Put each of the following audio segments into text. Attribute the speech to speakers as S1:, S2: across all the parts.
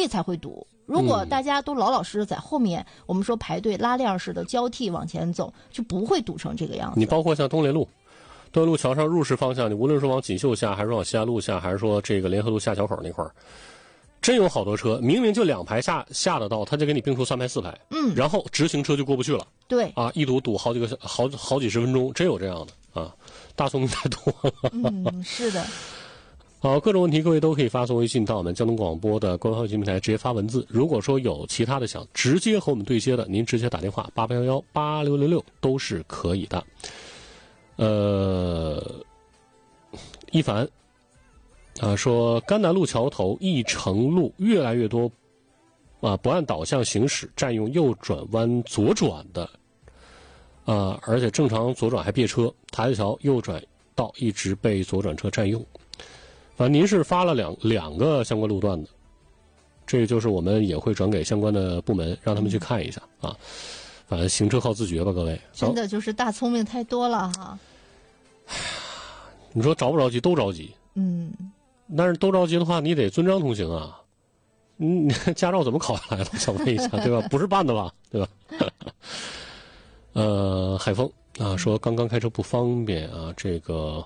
S1: 以才会堵。如果大家都老老实实在后面，我们说排队拉链式的交替往前走，就不会堵成这个样子。
S2: 你包括像东联路桥上入市方向，你无论是往锦绣下，还是往西安路下，还是说这个联合路下桥口那块儿，真有好多车，明明就2排下得到，他就给你并出3排4排，然后直行车就过不去了。
S1: 对
S2: 啊，一堵好几十分钟，真有这样的啊，大聪明太多了。
S1: 是的。
S2: 好，各种问题各位都可以发送微信到我们交通广播的官方微信平台，直接发文字。如果说有其他的想直接和我们对接的，您直接打电话88118666都是可以的。一凡说甘南路桥头义城路越来越多不按导向行驶，占用右转弯左转的而且正常左转还别车，台子桥右转道一直被左转车占用。反正您是发了两个相关路段的，这个就是我们也会转给相关的部门，让他们去看一下啊。反正行车靠自觉吧，各位。
S1: 真的就是大聪明太多了哈。
S2: 你说着不着急？都着急。但是都着急的话，你得遵章通行啊。驾照怎么考下来了？我想问一下，对吧？不是办的吧？对吧？海峰说刚刚开车不方便啊，这个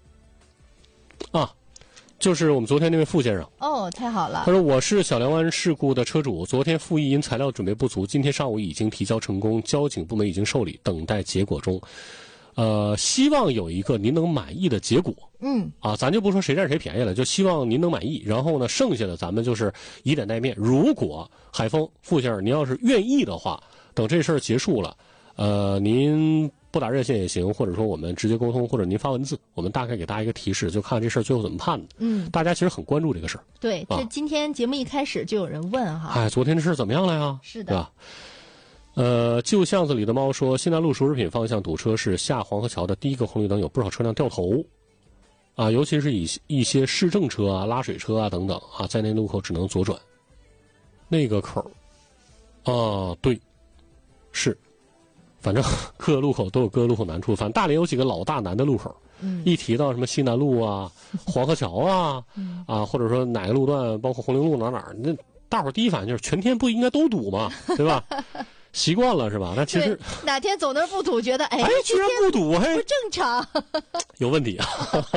S2: 就是我们昨天那位傅先生。
S1: 太好了。
S2: 他说我是小梁湾事故的车主，昨天复议因材料准备不足，今天上午已经提交成功，交警部门已经受理，等待结果中。希望有一个您能满意的结果。咱就不说谁占谁便宜了，就希望您能满意。然后呢，剩下的咱们就是以点带面。如果海峰傅先生您要是愿意的话，等这事儿结束了，您拨打热线也行，或者说我们直接沟通，或者您发文字，我们大概给大家一个提示，就看这事儿最后怎么判的。大家其实很关注这个事儿。
S1: 对，这今天节目一开始就有人问哈。
S2: 昨天这事儿怎么样了呀？
S1: 是的，
S2: 对吧？旧巷子里的猫说，西南路熟食品方向堵车是下黄河桥的第一个红绿灯，有不少车辆掉头，尤其是一些市政车啊、拉水车啊等等在那路口只能左转。那个口对，是，反正各个路口都有各个路口难处。反正大连有几个老大难的路口，一提到什么西南路啊、黄河桥或者说哪个路段，包括红陵路哪儿，那大伙儿第一反应就是全天不应该都堵吗？对吧？习惯了是吧？那其实
S1: 哪天走那儿不堵，觉得
S2: 居然不堵，
S1: 不正常，
S2: 有问题啊！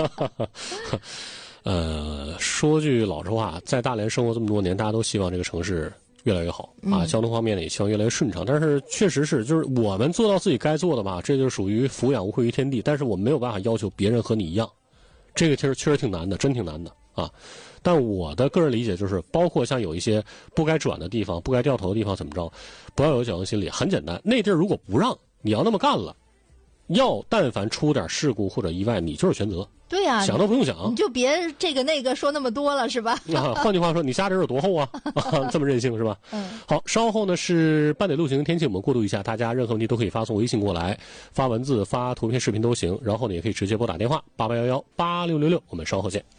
S2: 说句老实话，在大连生活这么多年，大家都希望这个城市越来越好交通方面呢也希望越来越顺畅。但是确实是，就是我们做到自己该做的吧，这就属于俯仰无愧于天地。但是我们没有办法要求别人和你一样，这个确实挺难的，真挺难的啊。但我的个人理解就是，包括像有一些不该转的地方、不该掉头的地方，怎么着，不要有侥幸心理。很简单，那地儿如果不让，你要那么干了，但凡出点事故或者意外，你就是全责。
S1: 对呀，
S2: 想都不用想，
S1: 你就别这个那个说那么多了，是吧？
S2: 换句话说，你家人有多厚啊？这么任性是吧？好，稍后呢是半点路行天气，我们过渡一下，大家任何问题都可以发送微信过来，发文字、发图片、视频都行。然后呢，也可以直接拨打电话88118666，我们稍后见。